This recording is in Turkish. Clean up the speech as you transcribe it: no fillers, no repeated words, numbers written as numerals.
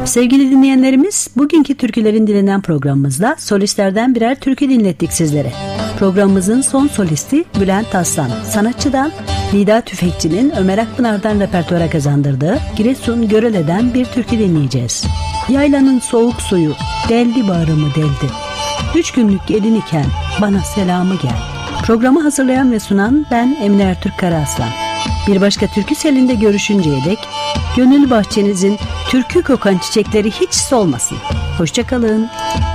Sevgili dinleyenlerimiz, bugünkü Türkülerin Dilinden programımızda solistlerden birer türkü dinlettik sizlere. Programımızın son solisti Bülent Aslan, sanatçıdan Nida Tüfekçi'nin Ömer Akpınar'dan repertuara kazandırdığı Giresun Görele'den bir türkü dinleyeceğiz. Yaylanın soğuk suyu deldi bağrımı deldi. 3 günlük gelin iken bana selamı gel. Programı hazırlayan ve sunan ben Emine Ertürk Karaaslan. Bir başka türkü selinde görüşünceye dek gönül bahçenizin türkü kokan çiçekleri hiç solmasın. Hoşça kalın.